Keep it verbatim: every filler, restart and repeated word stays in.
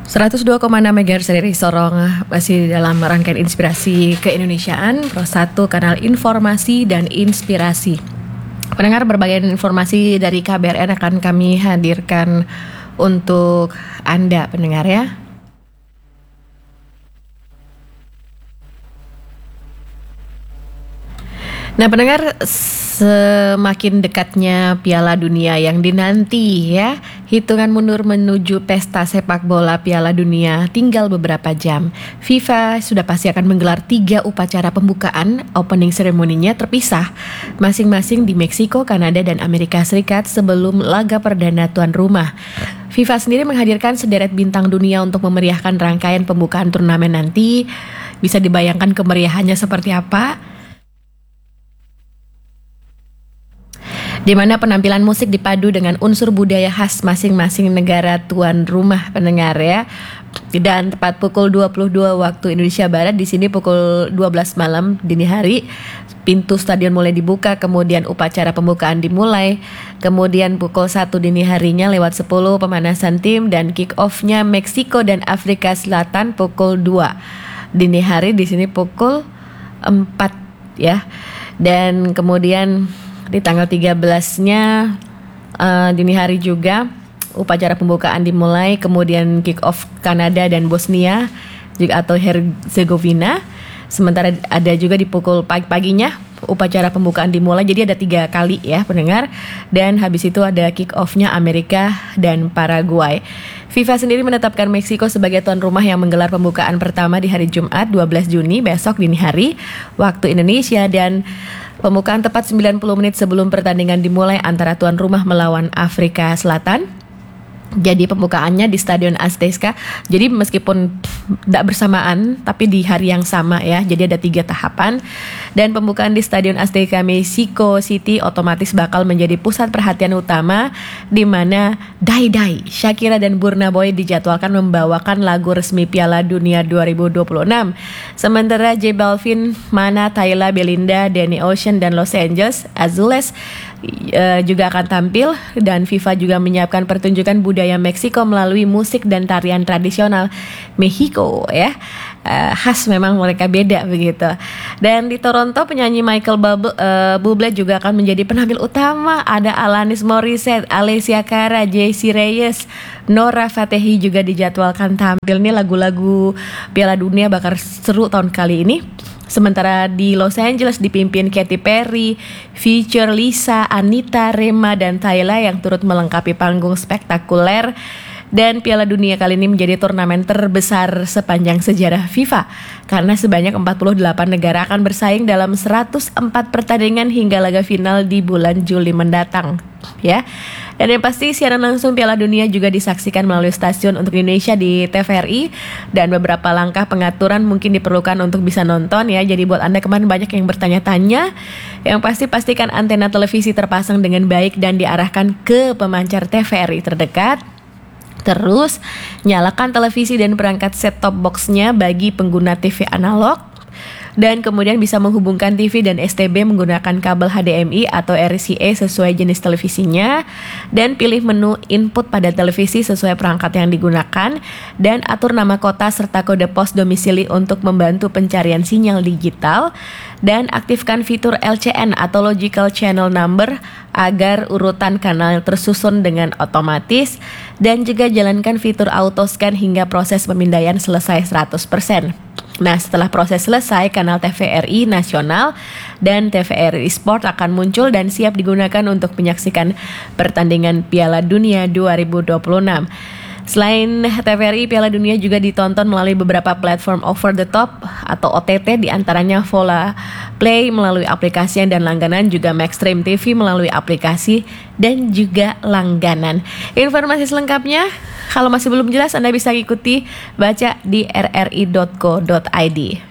seratus dua koma enam MHz dari Sorong, masih dalam rangkaian inspirasi keindonesiaan, Pro satu kanal informasi dan inspirasi. Pendengar, berbagai informasi dari K B R N akan kami hadirkan untuk Anda pendengar ya. Nah pendengar, semakin dekatnya Piala Dunia yang dinanti ya, hitungan mundur menuju pesta sepak bola Piala Dunia tinggal beberapa jam. FIFA sudah pasti akan menggelar tiga upacara pembukaan, opening ceremony-nya terpisah, masing-masing di Meksiko, Kanada, dan Amerika Serikat sebelum laga perdana tuan rumah. FIFA sendiri menghadirkan sederet bintang dunia untuk memeriahkan rangkaian pembukaan turnamen nanti. Bisa dibayangkan kemeriahannya seperti apa? Di mana penampilan musik dipadu dengan unsur budaya khas masing-masing negara tuan rumah pendengar ya. Dan tepat pukul dua puluh dua waktu Indonesia Barat, di sini pukul dua belas malam dini hari, pintu stadion mulai dibuka, kemudian upacara pembukaan dimulai. Kemudian pukul satu dini harinya lewat sepuluh pemanasan tim dan kick off-nya Meksiko dan Afrika Selatan pukul dua dini hari, di sini pukul empat ya. Dan kemudian di tanggal tiga belasnya uh, dini hari juga upacara pembukaan dimulai, kemudian kick off Kanada dan Bosnia juga atau Herzegovina. Sementara ada juga di pukul pagi-paginya upacara pembukaan dimulai. Jadi ada tiga kali ya pendengar. Dan habis itu ada kick off-nya Amerika dan Paraguay. FIFA sendiri menetapkan Meksiko sebagai tuan rumah yang menggelar pembukaan pertama di hari Jumat dua belas Juni besok dini hari waktu Indonesia, dan pembukaan tepat sembilan puluh menit sebelum pertandingan dimulai antara tuan rumah melawan Afrika Selatan. Jadi pembukaannya di Stadion Azteca. Jadi meskipun tidak bersamaan tapi di hari yang sama ya. Jadi ada tiga tahapan. Dan pembukaan di Stadion Azteca Mexico City otomatis bakal menjadi pusat perhatian utama, di mana Dai Dai, Shakira dan Burna Boy dijadwalkan membawakan lagu resmi Piala Dunia dua ribu dua puluh enam. Sementara J Balvin, Mana, Tyla, Belinda, Danny Ocean dan Los Angeles Azules uh, juga akan tampil. Dan FIFA juga menyiapkan pertunjukan budaya Meksiko melalui musik dan tarian tradisional Mexico ya. Uh, khas memang mereka beda begitu. Dan di Toronto penyanyi Michael Bubble, uh, Bublé juga akan menjadi penampil utama. Ada Alanis Morissette, Alessia Cara, Jessie Reyes, Nora Fatehi juga dijadwalkan tampil. Nih lagu-lagu Piala Dunia bakal seru tahun kali ini. Sementara di Los Angeles dipimpin Katy Perry, feature Lisa, Anita, Rema, dan Tyla yang turut melengkapi panggung spektakuler. Dan Piala Dunia kali ini menjadi turnamen terbesar sepanjang sejarah FIFA karena sebanyak empat puluh delapan negara akan bersaing dalam seratus empat pertandingan hingga laga final di bulan Juli mendatang ya. Dan yang pasti siaran langsung Piala Dunia juga disaksikan melalui stasiun untuk Indonesia di T V R I, dan beberapa langkah pengaturan mungkin diperlukan untuk bisa nonton ya. Jadi buat Anda kemarin banyak yang bertanya-tanya, yang pasti pastikan antena televisi terpasang dengan baik dan diarahkan ke pemancar T V R I terdekat. Terus nyalakan televisi dan perangkat set-top box-nya bagi pengguna T V analog. Dan kemudian bisa menghubungkan T V dan S T B menggunakan kabel H D M I atau R C A sesuai jenis televisinya. Dan pilih menu input pada televisi sesuai perangkat yang digunakan. Dan atur nama kota serta kode pos domisili untuk membantu pencarian sinyal digital. Dan aktifkan fitur L C N atau Logical Channel Number agar urutan kanal tersusun dengan otomatis. Dan juga jalankan fitur auto scan hingga proses pemindaian selesai seratus persen. Nah, setelah proses selesai, kanal T V R I Nasional dan T V R I Sport akan muncul dan siap digunakan untuk menyaksikan pertandingan Piala Dunia dua ribu dua puluh enam. Selain T V R I, Piala Dunia juga ditonton melalui beberapa platform over the top atau O T T, diantaranya Vola Play melalui aplikasi dan langganan, juga Maxstream T V melalui aplikasi dan juga langganan. Informasi selengkapnya, kalau masih belum jelas, Anda bisa ikuti baca di r r i dot co dot i d.